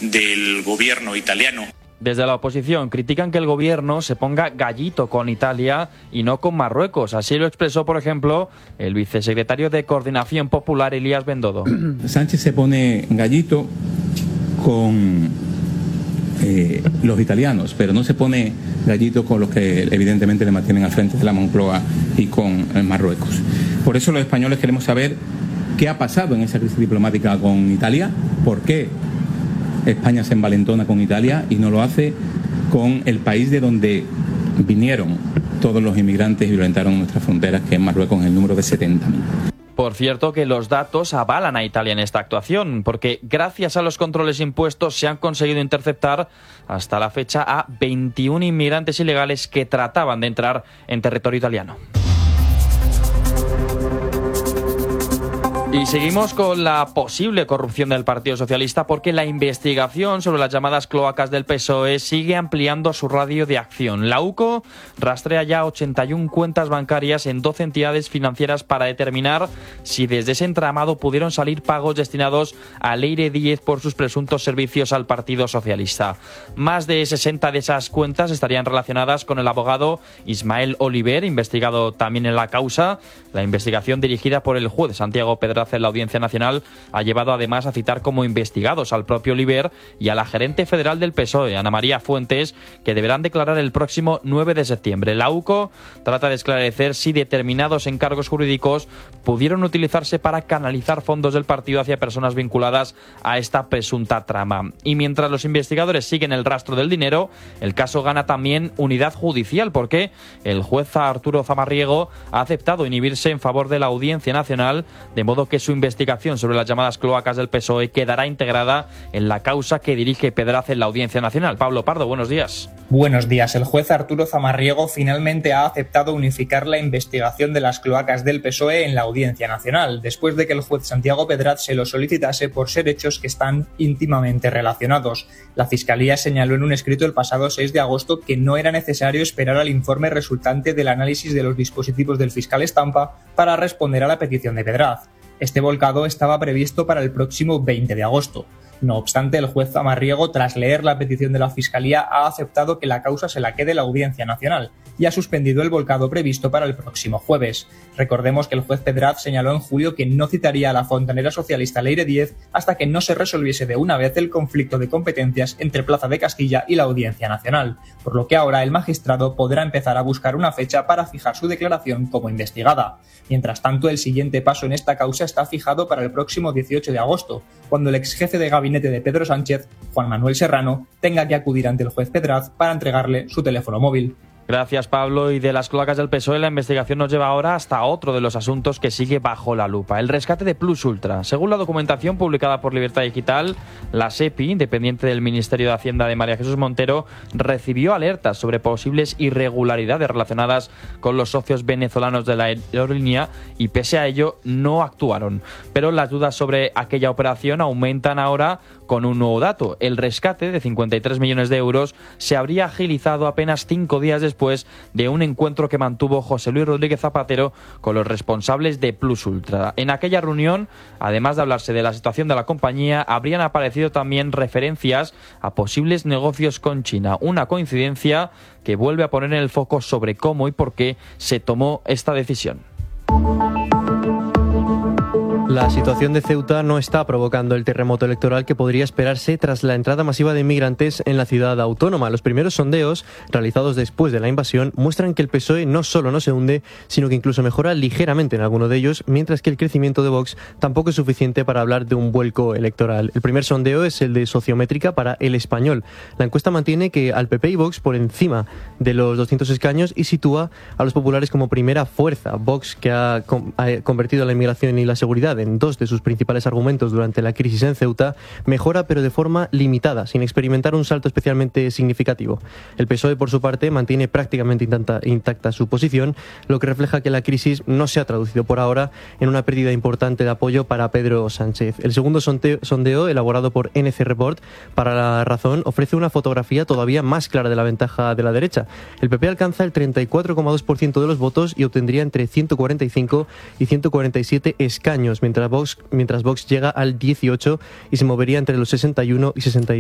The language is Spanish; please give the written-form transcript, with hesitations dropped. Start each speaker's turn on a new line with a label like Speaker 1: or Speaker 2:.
Speaker 1: del gobierno italiano.
Speaker 2: Desde la oposición critican que el gobierno se ponga gallito con Italia y no con Marruecos. Así lo expresó, por ejemplo, el vicesecretario de Coordinación Popular, Elías Bendodo.
Speaker 3: Sánchez se pone gallito con los italianos, pero no se pone gallito con los que evidentemente le mantienen al frente de la Moncloa y con Marruecos. Por eso los españoles queremos saber qué ha pasado en esa crisis diplomática con Italia, por qué España se envalentona con Italia y no lo hace con el país de donde vinieron todos los inmigrantes y violentaron nuestras fronteras, que es Marruecos, en el número de 70.000.
Speaker 2: Por cierto, que los datos avalan a Italia en esta actuación, porque gracias a los controles impuestos se han conseguido interceptar hasta la fecha a 21 inmigrantes ilegales que trataban de entrar en territorio italiano. Y seguimos con la posible corrupción del Partido Socialista, porque la investigación sobre las llamadas cloacas del PSOE sigue ampliando su radio de acción. La UCO rastrea ya 81 cuentas bancarias en 12 entidades financieras para determinar si desde ese entramado pudieron salir pagos destinados a Leire Díez por sus presuntos servicios al Partido Socialista. Más de 60 de esas cuentas estarían relacionadas con el abogado Ismael Oliver, investigado también en la causa. La investigación, dirigida por el juez Santiago Pedraz en la Audiencia Nacional, ha llevado además a citar como investigados al propio Oliver y a la gerente federal del PSOE, Ana María Fuentes, que deberán declarar el próximo 9 de septiembre. La UCO trata de esclarecer si determinados encargos jurídicos pudieron utilizarse para canalizar fondos del partido hacia personas vinculadas a esta presunta trama. Y mientras los investigadores siguen el rastro del dinero, el caso gana también unidad judicial, porque el juez Arturo Zamarriego ha aceptado inhibirse en favor de la Audiencia Nacional, de modo que su investigación sobre las llamadas cloacas del PSOE quedará integrada en la causa que dirige Pedraz en la Audiencia Nacional. Pablo Pardo, buenos días.
Speaker 4: Buenos días. El juez Arturo Zamarriego finalmente ha aceptado unificar la investigación de las cloacas del PSOE en la Audiencia Nacional, después de que el juez Santiago Pedraz se lo solicitase por ser hechos que están íntimamente relacionados. La Fiscalía señaló en un escrito el pasado 6 de agosto que no era necesario esperar al informe resultante del análisis de los dispositivos del fiscal Estampa para responder a la petición de Pedraz. Este volcado estaba previsto para el próximo 20 de agosto. No obstante, el juez Zamarriego, tras leer la petición de la Fiscalía, ha aceptado que la causa se la quede la Audiencia Nacional y ha suspendido el volcado previsto para el próximo jueves. Recordemos que el juez Pedraz señaló en julio que no citaría a la fontanera socialista Leire Díez hasta que no se resolviese de una vez el conflicto de competencias entre Plaza de Castilla y la Audiencia Nacional, por lo que ahora el magistrado podrá empezar a buscar una fecha para fijar su declaración como investigada. Mientras tanto, el siguiente paso en esta causa está fijado para el próximo 18 de agosto, cuando el ex jefe de gabinete de Pedro Sánchez, Juan Manuel Serrano, tenga que acudir ante el juez Pedraz para entregarle su teléfono móvil.
Speaker 2: Gracias, Pablo. Y de las cloacas del PSOE, la investigación nos lleva ahora hasta otro de los asuntos que sigue bajo la lupa: el rescate de Plus Ultra. Según la documentación publicada por Libertad Digital, la SEPI, dependiente del Ministerio de Hacienda de María Jesús Montero, recibió alertas sobre posibles irregularidades relacionadas con los socios venezolanos de la aerolínea y, pese a ello, no actuaron. Pero las dudas sobre aquella operación aumentan ahora con un nuevo dato: el rescate de 53 millones de euros se habría agilizado apenas 5 días después de un encuentro que mantuvo José Luis Rodríguez Zapatero con los responsables de Plus Ultra. En aquella reunión, además de hablarse de la situación de la compañía, habrían aparecido también referencias a posibles negocios con China. Una coincidencia que vuelve a poner en el foco sobre cómo y por qué se tomó esta decisión.
Speaker 5: La situación de Ceuta no está provocando el terremoto electoral que podría esperarse tras la entrada masiva de inmigrantes en la ciudad autónoma. Los primeros sondeos, realizados después de la invasión, muestran que el PSOE no solo no se hunde, sino que incluso mejora ligeramente en alguno de ellos, mientras que el crecimiento de Vox tampoco es suficiente para hablar de un vuelco electoral. El primer sondeo es el de Sociométrica para El Español. La encuesta mantiene que al PP y Vox por encima de los 200 escaños y sitúa a los populares como primera fuerza. Vox, que ha convertido la inmigración y la seguridad en dos de sus principales argumentos durante la crisis en Ceuta, mejora pero de forma limitada, sin experimentar un salto especialmente significativo. El PSOE, por su parte, mantiene prácticamente intacta su posición, lo que refleja que la crisis no se ha traducido por ahora en una pérdida importante de apoyo para Pedro Sánchez. El segundo sondeo, elaborado por NC Report para La Razón, ofrece una fotografía todavía más clara de la ventaja de la derecha. El PP alcanza el 34,2% de los votos y obtendría entre 145 y 147 escaños, mientras Vox llega al 18 y se movería entre los 61 y 62.